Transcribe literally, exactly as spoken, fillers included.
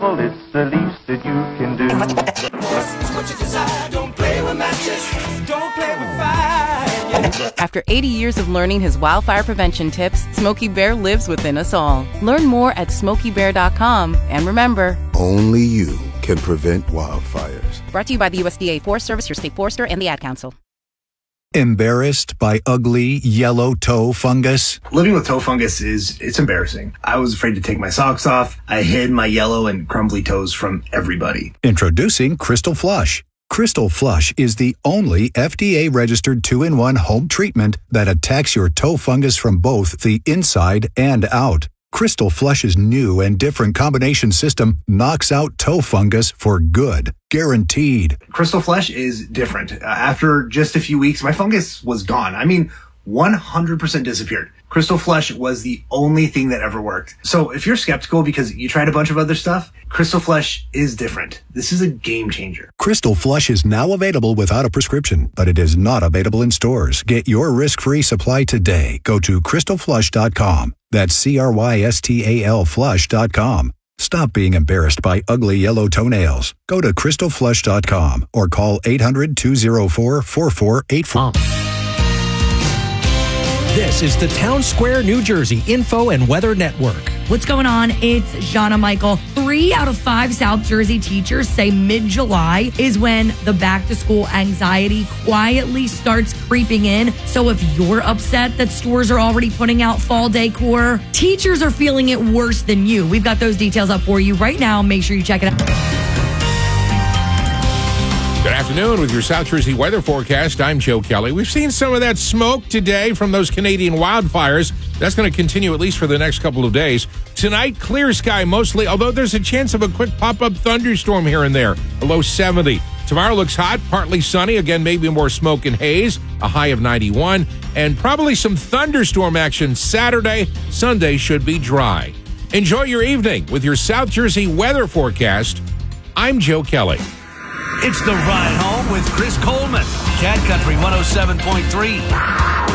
Well, it's the least that you can do. What you desire, don't play with matches, don't play with fire. After eighty years of learning his wildfire prevention tips, Smokey Bear lives within us all. Learn more at smokey bear dot com. And remember, only you can prevent wildfires. Brought to you by the U S D A Forest Service, your state forester, and the Ad Council. Embarrassed by ugly yellow toe fungus? Living with toe fungus is, it's embarrassing. I was afraid to take my socks off. I hid my yellow and crumbly toes from everybody. Introducing Crystal Flush. Crystal Flush is the only F D A-registered two in one home treatment that attacks your toe fungus from both the inside and out. Crystal Flush's new and different combination system knocks out toe fungus for good. Guaranteed. Crystal Flush is different. Uh, after just a few weeks, my fungus was gone. I mean, one hundred percent disappeared. Crystal Flush was the only thing that ever worked. So if you're skeptical because you tried a bunch of other stuff, Crystal Flush is different. This is a game changer. Crystal Flush is now available without a prescription, but it is not available in stores. Get your risk-free supply today. Go to crystal flush dot com. That's C R Y S T A L flush dot com. Stop being embarrassed by ugly yellow toenails. Go to crystal flush dot com or call eight hundred, two oh four, four four eight four. This is the Town Square, New Jersey Info and Weather Network. What's going on? It's Jana Michael. Three out of five South Jersey teachers say mid-July is when the back-to-school anxiety quietly starts creeping in. So if you're upset that stores are already putting out fall decor, teachers are feeling it worse than you. We've got those details up for you right now. Make sure you check it out. Good afternoon with your South Jersey weather forecast. I'm Joe Kelly. We've seen some of that smoke today from those Canadian wildfires. That's going to continue at least for the next couple of days. Tonight, clear sky mostly, although there's a chance of a quick pop-up thunderstorm here and there, a low seventy. Tomorrow looks hot, partly sunny. Again, maybe more smoke and haze, a high of ninety-one. And probably some thunderstorm action Saturday. Sunday should be dry. Enjoy your evening with your South Jersey weather forecast. I'm Joe Kelly. It's the Ride Home with Chris Coleman. Cat Country one oh seven point three.